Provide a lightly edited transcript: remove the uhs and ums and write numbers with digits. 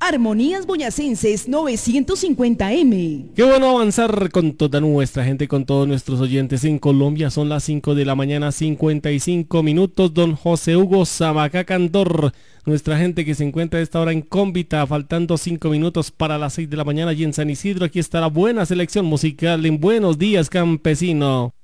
Armonías Boyacenses 950M. Qué bueno avanzar con toda nuestra gente, con todos nuestros oyentes en Colombia. Son las 5 de la mañana, 55 minutos. Don José Hugo Sabacá Cantor, nuestra gente que se encuentra a esta hora en Cómbita, faltando 5 minutos para las 6 de la mañana allí en San Isidro. Aquí está la buena selección musical en Buenos Días Campesino.